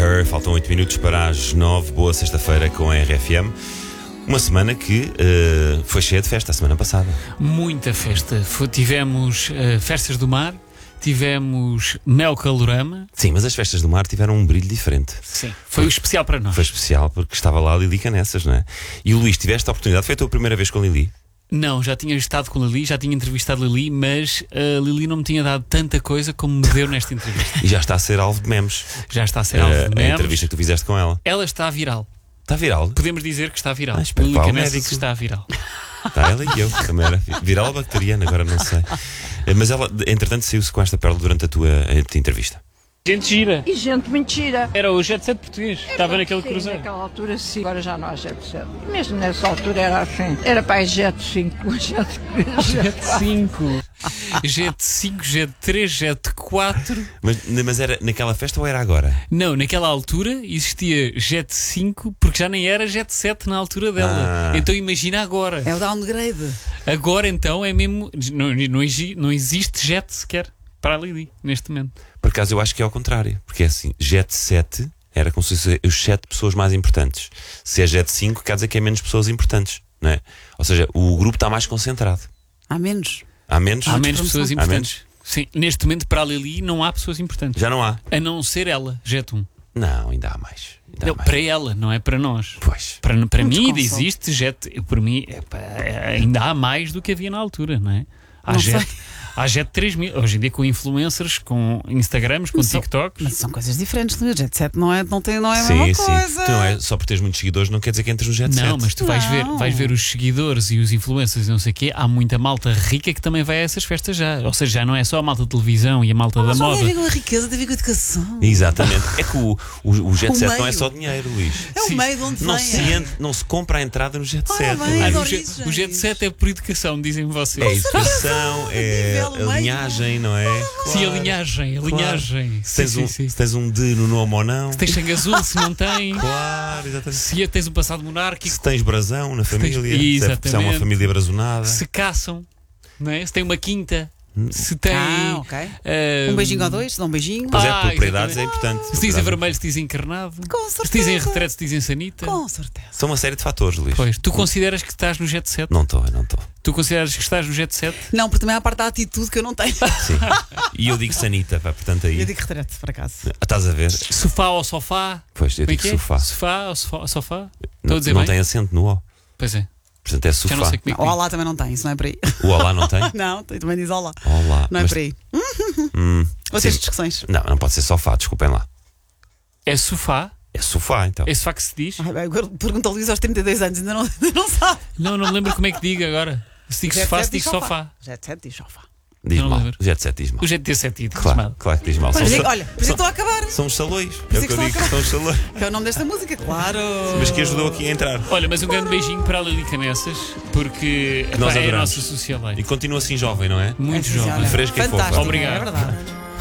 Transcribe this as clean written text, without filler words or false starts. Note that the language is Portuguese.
Her. Faltam 8 minutos para as 9. Boa sexta-feira com a RFM. Uma semana que foi cheia de festa a semana passada. Muita festa. Tivemos festas do mar, tivemos Mel Calorama. Sim, mas as festas do mar tiveram um brilho diferente. Sim, foi especial para nós. Foi especial porque estava lá a Lili Canessas, não é? E o Luís, tiveste a oportunidade, foi a tua primeira vez com a Lili? Não, já tinha estado com a Lili, já tinha entrevistado a Lili, mas a Lili não me tinha dado tanta coisa como me deu nesta entrevista. E já está a ser alvo de memes. Já está a ser alvo de memes. A entrevista que tu fizeste com ela. Ela está viral. Está viral? Podemos dizer que está viral. Espera, Lili pá, o Canessas médico. está viral. Está ela e eu, também era viral ou bacteriana, agora não sei. Mas ela, entretanto, saiu-se com esta pérola durante a tua entrevista. Gente gira. E gente mentira. Era o Jet Set português. Estava naquele Sim, cruzeiro. naquela altura sim, agora já não há Jet 7. Mesmo nessa altura era assim. Era para Jet 5, Jet 5, Jet 5, Jet 3, Jet 4. Mas era naquela festa ou era agora? Não, naquela altura existia Jet 5 porque já nem era Jet 7 na altura dela. Então imagina agora. É o downgrade. Agora então é mesmo. Não existe Jet sequer para a Lili neste momento. Por acaso eu acho que é ao contrário. Porque é assim, Jet 7 era como se fosse as 7 pessoas mais importantes. Se é Jet 5, quer dizer que é menos pessoas importantes, não é? Ou seja, o grupo está mais concentrado. Há menos. Há menos? Há menos pessoas importantes. menos? Sim, neste momento para a Lili não há pessoas importantes. Já não há? A não ser ela, Jet 1. Não, ainda há mais. Ainda há Não, mais. para ela, não é para nós. Pois. Para mim ainda console. existe Jet. Por mim, ainda há mais do que havia na altura, não é? Há Jet 3000. Hoje em dia com influencers, com Instagrams, com TikToks. Mas são coisas diferentes. O Jet 7 não é a Sim, mesma sim. coisa. Tu não é, só por teres muitos seguidores não quer dizer que entres no Jet 7. Não, mas tu vais Não. ver os seguidores e os influencers e não sei o quê. Há muita malta rica que também vai a essas festas já. Ou seja, já não é só a malta de televisão e a malta da Mas não moda. tem a ver com a riqueza, tem a ver com a educação. Exatamente. É que o Jet O 7 não é meio. só dinheiro, Luís. É o Sim. meio de onde Não se compra a entrada no Jet 7. bem, Luís. as O Jet origens. 7 é por educação, dizem vocês. É a educação, é nível, a meio. linhagem, não é? Sim, a linhagem. Se tens um D no nome ou não. Se tens sangue azul, se não tens. Claro, exatamente. Se tens um passado monárquico. Se tens brasão na família, se é Exatamente. uma família brazonada. Se caçam, não é? Se tem uma quinta, se tem. Ok. ah, Um beijinho ou dois, dá um beijinho. Pois é, Ah, propriedades é exatamente. importante. Se dizem vermelho, se dizem encarnado. Com Se dizem certeza. retrete, se dizem sanita. Com certeza. São uma série de fatores, Luís. Pois, tu consideras que estás no Jet 7? Não estou. Tu consideras que estás no Jet 7? Não, porque também há a parte da atitude que eu não tenho. Sim. E eu digo sanita, pá, portanto aí. Eu digo retrete, por acaso. Estás a ver? Sofá ou sofá? Pois, eu Como é digo que é? sofá. Sofá ou sofá? Estou a dizer Não bem? tem acento no O. Pois é. Portanto é Já não sofá. sei como é que O olá também não tem, isso não é por aí. O olá não tem? Não, também diz olá. Olá. Não é Mas- por aí. Sim. Outras discussões. Não pode ser sofá, desculpem lá. é sofá? É sofá, então. É sofá que se diz? Ai, agora pergunta ao Luís aos 32 anos, ainda não sabe. Não me lembro como é que digo agora. Se digo Jet sofá, 7 se digo diz sofá. Jet 7 diz sofá. Diz não mal. lembro. O Jet 7 diz mal. O Jet 7 diz Claro, mal. claro que diz mal. Olha, São, olha, por isso estou a acabar. são os salões. É isso o que que eu estou a digo, são os salões. Que é o nome desta música, claro. Mas que ajudou aqui a entrar. Olha, mas um grande beijinho para a Lili Canessas, porque Nós é a adoramos. nossa socialite. E continua assim jovem, não é? Muito É, sim, jovem. olha, Fresca e fofa. fantástico, Obrigado. É verdade.